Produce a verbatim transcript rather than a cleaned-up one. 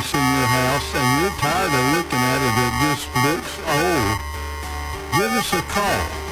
piece in your house and you're tired of looking at it, it just looks old, give us a call.